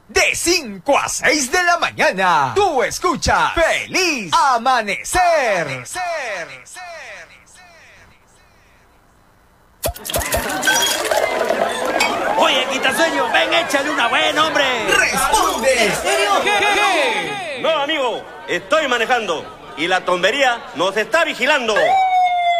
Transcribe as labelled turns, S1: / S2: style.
S1: De 5 a 6 de la mañana, tú escuchas Feliz Amanecer.
S2: Oye, quitasueño, ven, échale una buena, hombre.
S1: ¡Responde!
S2: ¿En serio? ¿Qué?
S3: No, amigo, estoy manejando y la tombería nos está vigilando.